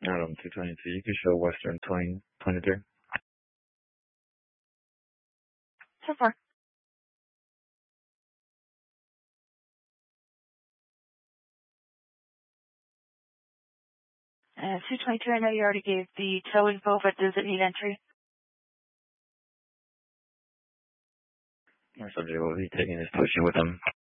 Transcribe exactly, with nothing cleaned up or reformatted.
Adam two twenty-two, you can show Western twenty twenty-three. So far. Uh, two twenty-two, I know you already gave the tow info, but does it need entry? Our subject will be taking his pushing with him.